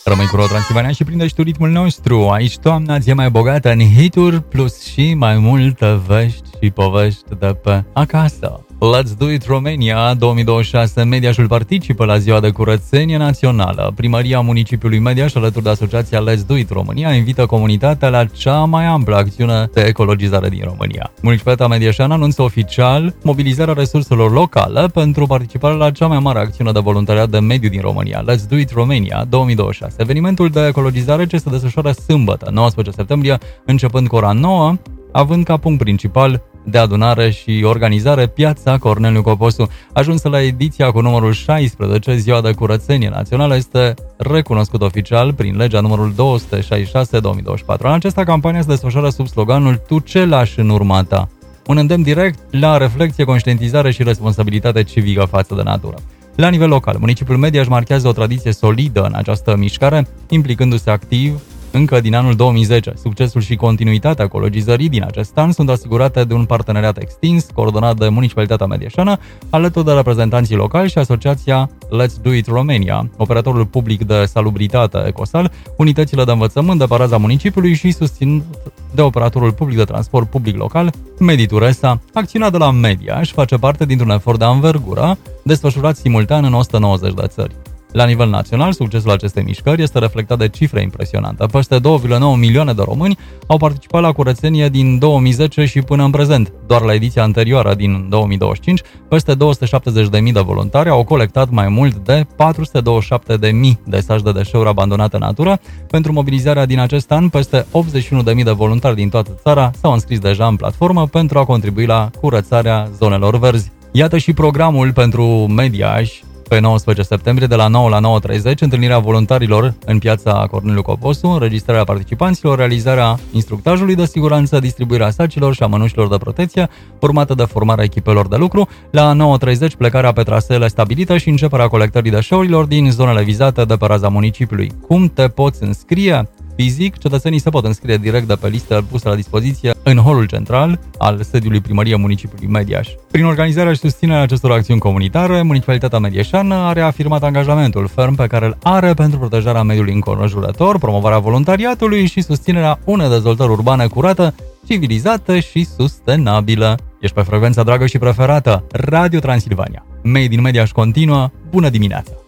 Rămâi cu Ro Transilvania și prindești tu ritmul nostru. Aici toamna ți-e mai bogată în hituri, plus și mai multe vești și povești de pe acasă. Let's Do It Romania 2026. Mediașul participă la ziua de curățenie națională. Primăria municipiului Mediaș, alături de asociația Let's Do It Romania, invită comunitatea la cea mai amplă acțiune de ecologizare din România. Municipalitatea mediașeană anunță oficial mobilizarea resurselor locale pentru participarea la cea mai mare acțiune de voluntariat de mediu din România, Let's Do It Romania 2026. Evenimentul de ecologizare ce se desfășoară sâmbătă, 19 septembrie, începând cu ora 9, având ca punct principal de adunare și organizare Piața Corneliu Coposu. Ajunsă la ediția cu numărul 16, ziua de curățenie națională este recunoscut oficial prin legea numărul 266/2024. În această campanie se desfășoară sub sloganul Tu ce lași în urma ta? Un îndemn direct la reflexie, conștientizare și responsabilitate civică față de natură. La nivel local, municipiul Mediaș marchează o tradiție solidă în această mișcare, implicându-se activ încă din anul 2010. Succesul și continuitatea ecologizării din acest an sunt asigurate de un parteneriat extins, coordonat de Municipalitatea Mediașană, alături de reprezentanții locali și asociația Let's Do It Romania, operatorul public de salubritate Ecosal, unitățile de învățământ de pe raza municipiului și susținut de operatorul public de transport public local, Medituresa. Acțiunea de la Mediaș face parte dintr-un efort de anvergură, desfășurat simultan în 190 de țări. La nivel național, succesul acestei mișcări este reflectat de cifre impresionante. Peste 2,9 milioane de români au participat la curățenie din 2010 și până în prezent. Doar la ediția anterioară din 2025, peste 270.000 de voluntari au colectat mai mult de 427.000 de saci de deșeuri abandonate în natură. Pentru mobilizarea din acest an, peste 81.000 de voluntari din toată țara s-au înscris deja în platformă pentru a contribui la curățarea zonelor verzi. Iată și programul pentru Mediaș. Pe 19 septembrie, de la 9 la 9:30, întâlnirea voluntarilor în Piața Corneliu Coposu, înregistrarea participanților, realizarea instructajului de siguranță, distribuirea sacilor și a mănușilor de protecție, urmată de formarea echipelor de lucru, la 9:30 plecarea pe traseele stabilite și începerea colectării deșeurilor din zonele vizate de pe raza municipiului. Cum te poți înscrie? Fizic, cetățenii se pot înscrie direct de pe listă pusă la dispoziție în holul central al sediului primăriei municipiului Mediaș. Prin organizarea și susținerea acestor acțiuni comunitare, Municipalitatea Mediașană a reafirmat angajamentul ferm pe care îl are pentru protejarea mediului înconjurător, promovarea voluntariatului și susținerea unei dezvoltări urbane curată, civilizată și sustenabilă. Ești pe frecvența dragă și preferată, Radio Transilvania. Made in Mediaș continuă. Bună dimineața!